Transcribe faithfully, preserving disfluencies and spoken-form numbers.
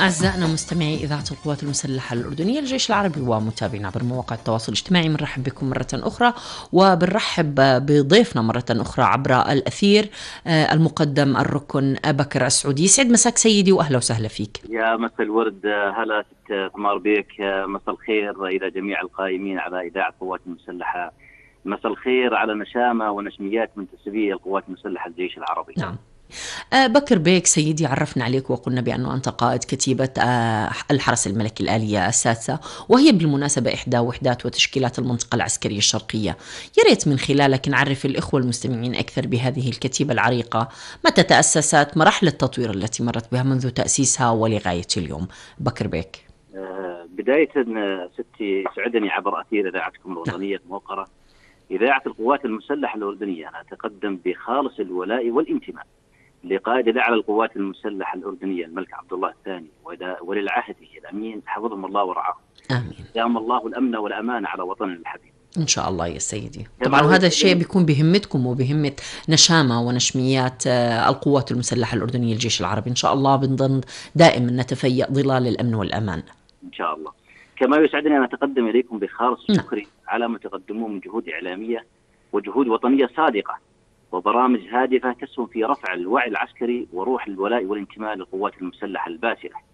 أعزائنا مستمعي إذاعة القوات المسلحة الأردنية الجيش العربي ومتابعينا عبر مواقع التواصل الاجتماعي، بنرحب بكم مرة أخرى وبنرحب بضيفنا مرة أخرى عبر الأثير المقدم الركن بكر السعودي. يسعد مساك سيدي وأهلا وسهلا فيك. يا مساء الورد، هلا ست ثمار بيك، مساء الخير إلى جميع القائمين على إذاعة القوات المسلحة، مساء الخير على نشامة ونشميات منتسبي القوات المسلحة الجيش العربي. نعم. آه بكر بيك سيدي، عرفنا عليك وقلنا بأنه أنت قائد كتيبة آه الحرس الملكي الآلية السادسة، وهي بالمناسبة إحدى وحدات وتشكيلات المنطقة العسكرية الشرقية. يا ريت من خلالك نعرف الإخوة المستمعين أكثر بهذه الكتيبة العريقة، متى تأسست، مراحل التطوير التي مرت بها منذ تأسيسها ولغاية اليوم. بكر بيك. آه بداية ستي، سعدني عبر أثير إذاعتكم الوطنية الموقرة إذاعة القوات المسلحة الأردنية أن أتقدم بخالص الولاء والانتماء لقائد الأعلى القوات المسلحة الأردنية الملك عبد الله الثاني ولي عهده الأمين حفظهم الله ورعاهم. آمين. دام الله الأمن والأمان على وطننا الحبيب. إن شاء الله يا سيدي. طبعا هذا الشيء بيكون بهمتكم وبهمة نشامة ونشميات القوات المسلحة الأردنية الجيش العربي. إن شاء الله بنضل دائما نتفيأ ظلال الأمن والأمان إن شاء الله. كما يسعدني أن أتقدم إليكم بخالص الشكر على ما تقدموه من جهود إعلامية وجهود وطنية صادقة وبرامج هادفة تسهم في رفع الوعي العسكري وروح الولاء والانتماء للقوات المسلحة الباسلة.